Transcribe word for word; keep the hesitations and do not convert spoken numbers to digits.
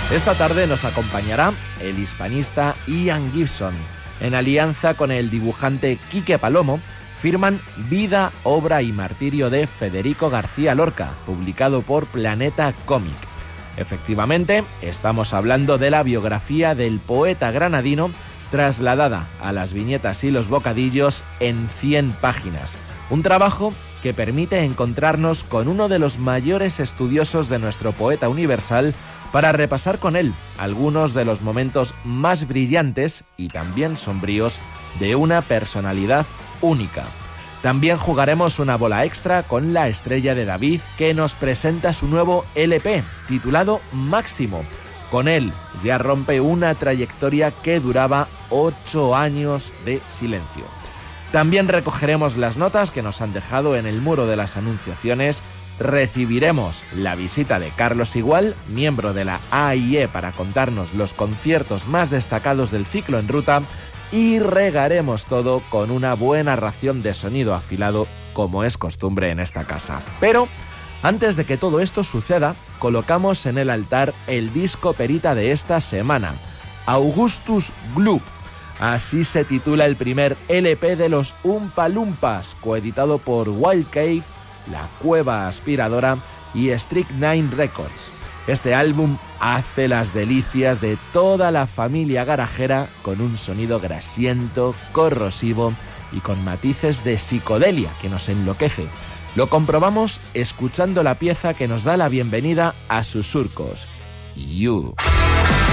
Esta tarde nos acompañará el hispanista Ian Gibson. En alianza con el dibujante Quique Palomo, firman Vida, obra y martirio de Federico García Lorca, publicado por Planeta Cómic. Efectivamente, estamos hablando de la biografía del poeta granadino, trasladada a las viñetas y los bocadillos en cien páginas. Un trabajo que permite encontrarnos con uno de los mayores estudiosos de nuestro poeta universal para repasar con él algunos de los momentos más brillantes y también sombríos de una personalidad única. También jugaremos una bola extra con la estrella de David, que nos presenta su nuevo L P, titulado Máximo. Con él ya rompe una trayectoria que duraba ocho años de silencio. También recogeremos las notas que nos han dejado en el muro de las anunciaciones, recibiremos la visita de Carlos Igual, miembro de la A I E, para contarnos los conciertos más destacados del ciclo en ruta, y regaremos todo con una buena ración de sonido afilado, como es costumbre en esta casa. Pero antes de que todo esto suceda, colocamos en el altar el disco perita de esta semana, Augustus Gloop. Así se titula el primer L P de los Oompa Loompas, coeditado por Wild Cave, La Cueva Aspiradora y Strychnine Records. Este álbum hace las delicias de toda la familia garajera con un sonido grasiento, corrosivo y con matices de psicodelia que nos enloquece. Lo comprobamos escuchando la pieza que nos da la bienvenida a sus surcos, You.